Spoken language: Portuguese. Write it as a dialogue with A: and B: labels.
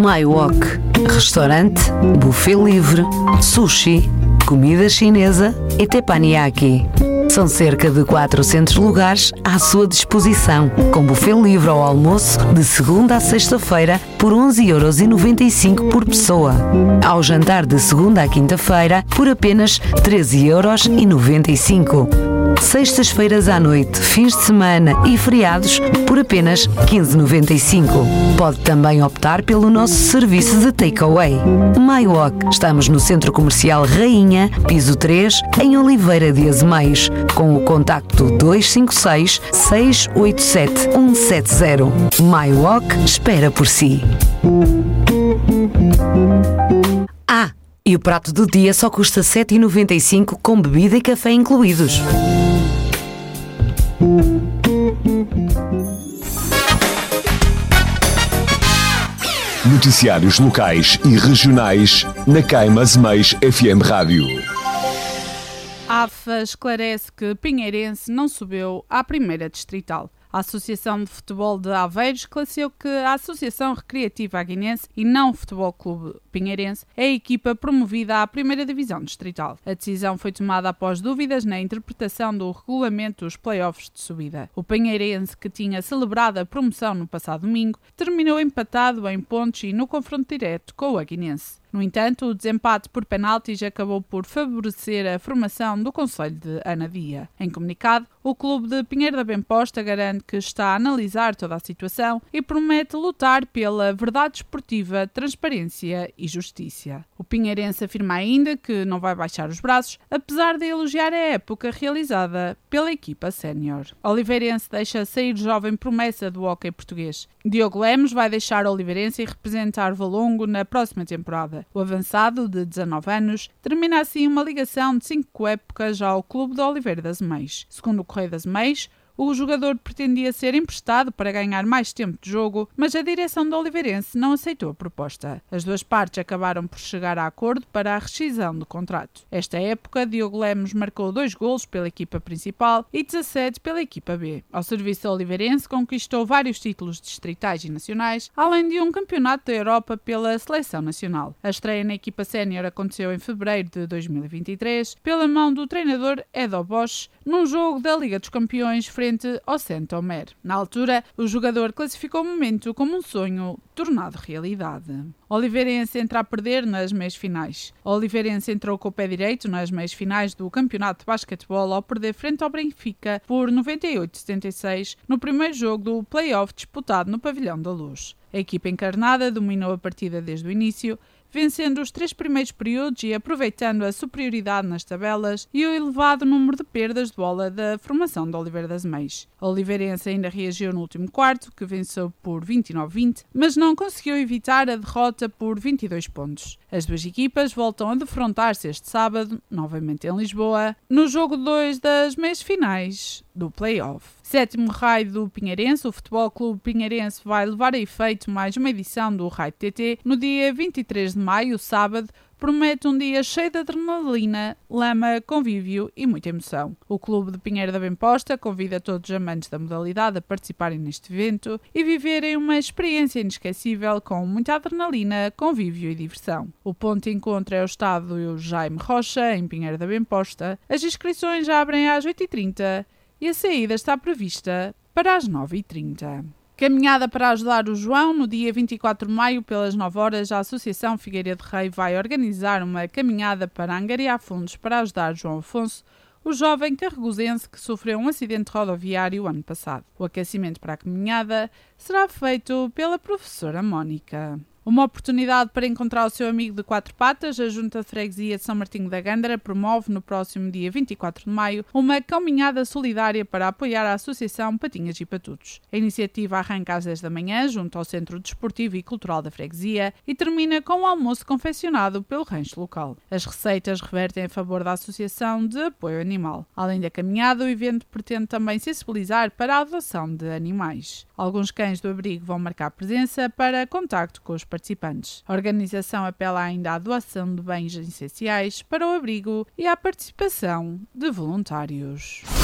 A: MyWalk. Restaurante, buffet livre, sushi, comida chinesa e teppanyaki. São cerca de 400 lugares à sua disposição, com buffet livre ao almoço de segunda a sexta-feira por 11,95€ por pessoa. Ao jantar de segunda à quinta-feira por apenas 13,95€. Sextas-feiras à noite, fins de semana e feriados por apenas 15,95€. Pode também optar pelo nosso serviço de takeaway. MyWalk. Estamos no Centro Comercial Rainha, piso 3, em Oliveira de Azemais, com o contacto 256 687 170. MyWalk espera por si. E o prato do dia só custa 7,95€ com bebida e café incluídos.
B: Noticiários locais e regionais na Caima Azemais FM Rádio.
C: A AFA esclarece que Pinheirense não subiu à primeira distrital. A Associação de Futebol de Aveiro esclareceu que a Associação Recreativa Aguinense e não o Futebol Clube Pinheirense é a equipa promovida à primeira divisão distrital. A decisão foi tomada após dúvidas na interpretação do regulamento dos play-offs de subida. O Pinheirense, que tinha celebrado a promoção no passado domingo, terminou empatado em pontos e no confronto direto com o Aguinense. No entanto, o desempate por penaltis acabou por favorecer a formação do concelho de Anadia. Em comunicado, o clube de Pinheiro da Bemposta garante que está a analisar toda a situação e promete lutar pela verdade esportiva, transparência e justiça. O pinheirense afirma ainda que não vai baixar os braços, apesar de elogiar a época realizada pela equipa sénior. Oliveirense deixa sair jovem promessa do hóquei português. Diogo Lemos vai deixar o Oliveirense e representar Valongo na próxima temporada. O avançado, de 19 anos, termina assim uma ligação de 5 épocas ao clube de Oliveira das Meias. Segundo o Correio das Meias, o jogador pretendia ser emprestado para ganhar mais tempo de jogo, mas a direção do Oliveirense não aceitou a proposta. As duas partes acabaram por chegar a acordo para a rescisão do contrato. Esta época, Diogo Lemos marcou 2 golos pela equipa principal e 17 pela equipa B. Ao serviço do Oliveirense, conquistou vários títulos distritais e nacionais, além de um campeonato da Europa pela seleção nacional. A estreia na equipa sénior aconteceu em fevereiro de 2023, pela mão do treinador Edo Bosch, num jogo da Liga dos Campeões frente ao Saint-Omer. Na altura, o jogador classificou o momento como um sonho tornado realidade. O Oliveirense entra a perder nas meias finais. O Oliveirense entrou com o pé direito nas meias finais do Campeonato de Basquetebol ao perder frente ao Benfica por 98-76 no primeiro jogo do play-off disputado no Pavilhão da Luz. A equipa encarnada dominou a partida desde o início, vencendo os 3 primeiros períodos e aproveitando a superioridade nas tabelas e o elevado número de perdas de bola da formação de Oliveira das Meias. A Oliveirense ainda reagiu no último quarto, que venceu por 29-20, mas não conseguiu evitar a derrota por 22 pontos. As duas equipas voltam a defrontar-se este sábado, novamente em Lisboa, no jogo 2 das meias finais do play-off. 7º raio do Pinheirense, o Futebol Clube Pinheirense vai levar a efeito mais uma edição do Raio TT no dia 23 de maio, sábado. Promete um dia cheio de adrenalina, lama, convívio e muita emoção. O Clube de Pinheiro da Bemposta convida todos os amantes da modalidade a participarem neste evento e viverem uma experiência inesquecível com muita adrenalina, convívio e diversão. O ponto de encontro é o estádio Jaime Rocha, em Pinheiro da Bemposta. As inscrições já abrem às 8h30 e a saída está prevista para as 9h30. Caminhada para ajudar o João. No dia 24 de maio, pelas 9 horas, a Associação Figueira de Rei vai organizar uma caminhada para angariar fundos para ajudar João Afonso, o jovem carregosense que sofreu um acidente rodoviário ano passado. O aquecimento para a caminhada será feito pela professora Mónica. Uma oportunidade para encontrar o seu amigo de 4 patas, a Junta de Freguesia de São Martinho da Gândara promove no próximo dia 24 de maio uma caminhada solidária para apoiar a Associação Patinhas e Patutos. A iniciativa arranca às 10 da manhã, junto ao Centro Desportivo e Cultural da Freguesia, e termina com um almoço confeccionado pelo rancho local. As receitas revertem a favor da Associação de Apoio Animal. Além da caminhada, o evento pretende também sensibilizar para a adoção de animais. Alguns cães do abrigo vão marcar presença para contacto com os participantes. A organização apela ainda à doação de bens essenciais para o abrigo e à participação de voluntários.